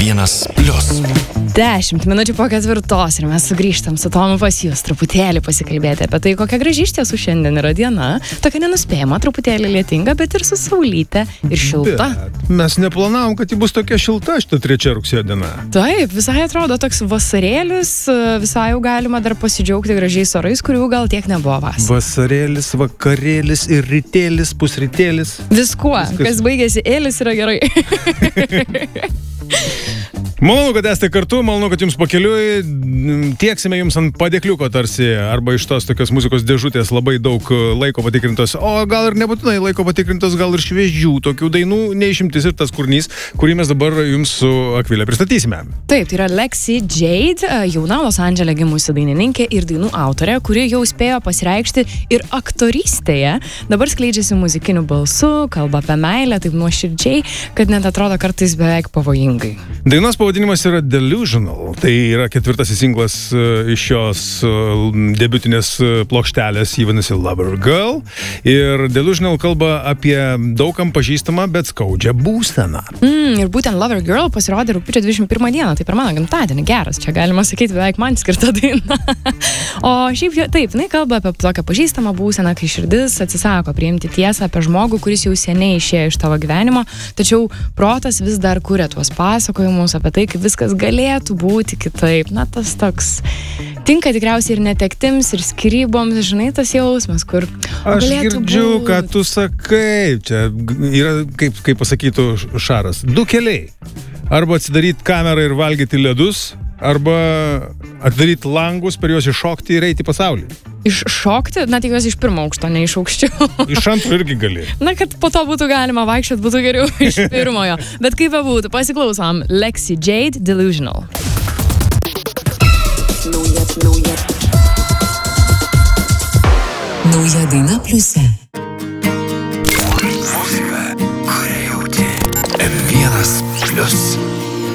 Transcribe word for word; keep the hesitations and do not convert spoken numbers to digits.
vienas plius. Dešimt minučių po ketvirtos ir mes sugrįžtam su Tomu pas jūs truputėlį pasikalbėti apie tai, kokia graži iš tiesų šiandien yra diena. Tokia nenuspėjama, truputėlį lietinga, bet ir su saulyte ir šilta. Bet mes neplanavom, kad ji bus tokia šilta šitą trečią rugsėjo dieną. Taip, visai atrodo toks vasarėlis, visai jau galima dar pasidžiaugti gražiais orais, kurių gal tiek nebuvo vasarą. Vasarėlis, vakarėlis ir rytėlis, pusrytėlis. Viskuo, Viskas. Kas baigėsi ėlis, yra gerai. Malonu, kad esate kartu, malonu, kad jums pakeliui tieksime jums ant padėkliuko tarsi, arba iš tos tokios muzikos dėžutės labai daug laiko patikrintos, o gal ir nebūtinai laiko patikrintos, gal ir šviežių tokių dainų, neišimtis ir tas kūrinys, kurį mes dabar jums su Akvilė pristatysime. Taip, tai yra Lexi Jade, jauna Los Andžele gimusi dainininkė ir dainų autorė, kuri jau spėjo pasireikšti ir aktorystėje. Dabar skleidžiasi muzikiniu balsu, kalba apie meilę, taip nuoširdžiai, kad net atrodo kartais beveik pavojingai. Dainos pavadinimas yra Delusional, tai yra ketvirtasis singlas iš šios debiutinės plokštelės, jį vadinasi Lover Girl, ir Delusional kalba apie daugam pažįstamą, bet skaudžią būseną. Mm, ir būtent Lover Girl pasirodė rugpjūčio dvidešimt pirmą dieną, tai per mano gimtadienį, geras, čia galima sakyti beveik man skirta daina. O šiaip taip, jinai kalba apie tokią pažįstamą būseną, kai širdis atsisako priimti tiesą apie žmogų, kuris jau seniai išėjo iš tavo gyvenimo, tačiau protas vis dar kuria tuos pasakojimus apie tai, kaip viskas galėtų būti kitaip. Na, tas toks tinka tikriausiai ir netektims, ir skyryboms, žinai, tas jausmas, kur aš girdžiu, ką tu sakai. Čia yra, kaip, kaip pasakytų Šaras, du keliai. Arba atsidaryti kamerą ir valgyti ledus, arba atidaryti langus, per juos iššokti ir eiti į pasaulį. Iššokti? Na, tikiuosi iš pirmo aukšto, ne iš aukščiau. Iš antro irgi gali. Na, kad po to būtų galima vaikščioti, būtų geriau iš pirmojo. Bet kaip bebūtų, pasiklausom. Lexi Jade, Delusional. Nauja, nauja. Nauja daina pliuse. Muzika, kurią jauti. M vienas plius.